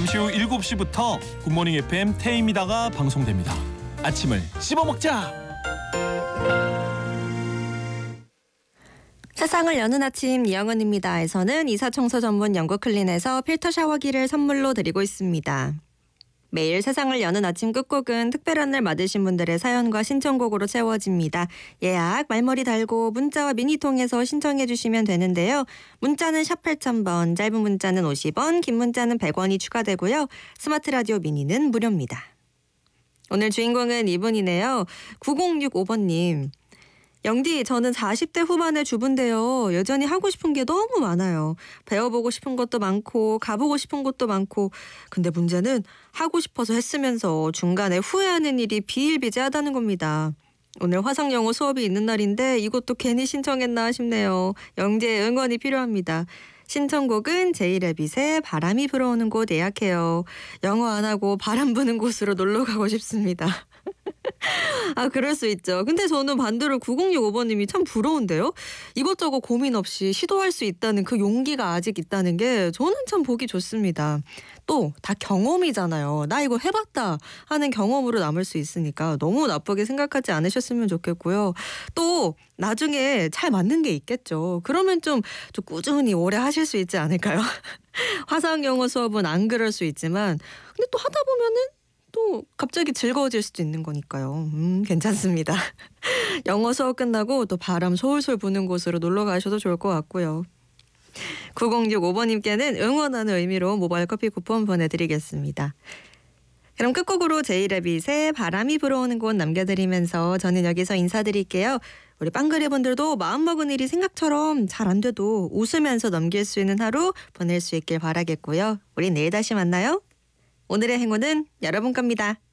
잠시 후 7시부터 굿모닝 FM 태희미다가 방송됩니다. 아침을 씹어먹자. 세상을 여는 아침 이영은입니다에서는 이사청소 전문 영국클린에서 필터 샤워기를 선물로 드리고 있습니다. 매일 세상을 여는 아침 끝곡은 특별한 날 맞으신 분들의 사연과 신청곡으로 채워집니다. 예약, 말머리 달고 문자와 미니 통해서 신청해 주시면 되는데요. 문자는 샵 8000번, 짧은 문자는 50원, 긴 문자는 100원이 추가되고요. 스마트 라디오 미니는 무료입니다. 오늘 주인공은 이분이네요. 9065번님. 영디, 저는 40대 후반의 주부인데요. 여전히 하고 싶은 게 너무 많아요. 배워보고 싶은 것도 많고 가보고 싶은 것도 많고, 근데 문제는 하고 싶어서 했으면서 중간에 후회하는 일이 비일비재하다는 겁니다. 오늘 화상영어 수업이 있는 날인데 이것도 괜히 신청했나 싶네요. 영디의 응원이 필요합니다. 신청곡은 제이레빗의 바람이 불어오는 곳 예약해요. 영어 안 하고 바람 부는 곳으로 놀러 가고 싶습니다. 아, 그럴 수 있죠. 근데 저는 반대로 9065번님이 참 부러운데요. 이것저것 고민 없이 시도할 수 있다는 그 용기가 아직 있다는 게 저는 참 보기 좋습니다. 또 다 경험이잖아요. 나 이거 해봤다 하는 경험으로 남을 수 있으니까 너무 나쁘게 생각하지 않으셨으면 좋겠고요. 또 나중에 잘 맞는 게 있겠죠. 그러면 좀 꾸준히 오래 하실 수 있지 않을까요? 화상영어 수업은 안 그럴 수 있지만 근데 또 하다 보면은 또 갑자기 즐거워질 수도 있는 거니까요. 괜찮습니다. 영어 수업 끝나고 또 바람 솔솔 부는 곳으로 놀러 가셔도 좋을 것 같고요. 9065번님께는 응원하는 의미로 모바일 커피 쿠폰 보내드리겠습니다. 그럼 끝곡으로 제이레빗의 바람이 불어오는 곳 남겨드리면서 저는 여기서 인사드릴게요. 우리 빵그레 분들도 마음먹은 일이 생각처럼 잘 안 돼도 웃으면서 넘길 수 있는 하루 보낼 수 있길 바라겠고요. 우리 내일 다시 만나요. 오늘의 행운은 여러분 겁니다.